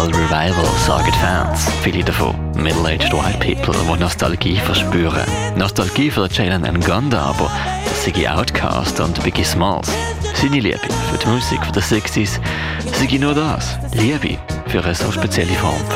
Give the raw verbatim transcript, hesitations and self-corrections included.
Revival, sagen die Fans. Viele davon middle-aged white people, die Nostalgie verspüren. Nostalgie für Jalen Nganda, aber das sei Outkast und Biggie Smalls. Seine Liebe für die Musik der Sixties sei nur das. Liebe für eine so spezielle Form